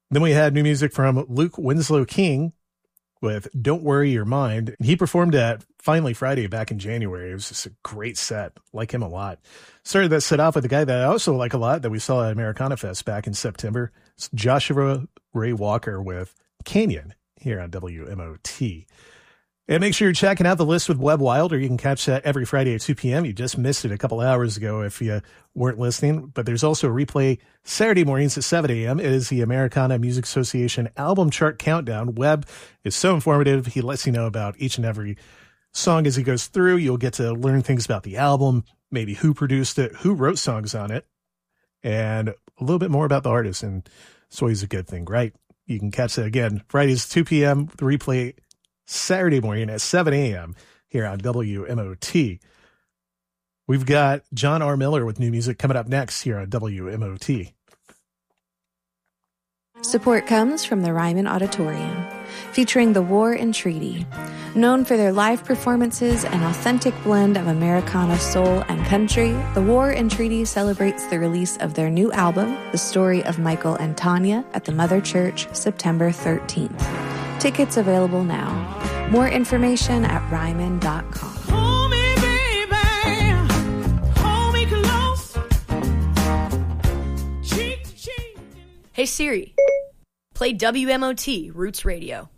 Then we had new music from Luke Winslow King with Don't Worry Your Mind. He performed at Finally Friday back in January. It was just a great set. Like him a lot. Started that set off with a guy that I also like a lot that we saw at Americana Fest back in September. It's Joshua Ray Walker with Canyon here on WMOT. And make sure you're checking out the list with Web Wilder. You can catch that every Friday at 2 p.m. You just missed it a couple hours ago if you weren't listening. But there's also a replay Saturday mornings at 7 a.m. It is the Americana Music Association album chart countdown. Web is so informative. He lets you know about each and every song as he goes through. You'll get to learn things about the album, maybe who produced it, who wrote songs on it, and a little bit more about the artist. And it's always a good thing, right? You can catch that again Fridays 2 p.m. The replay Saturday morning at 7 a.m. here on WMOT. We've got John R. Miller with new music coming up next here on WMOT. Support comes from the Ryman Auditorium, featuring The War and Treaty. Known for their live performances and authentic blend of Americana soul and country, The War and Treaty celebrates the release of their new album, The Story of Michael and Tanya, at the Mother Church, September 13th. Tickets available now. More information at ryman.com. Hold me, baby. Hold me close. Cheek to cheek. Hey Siri, play WMOT Roots Radio.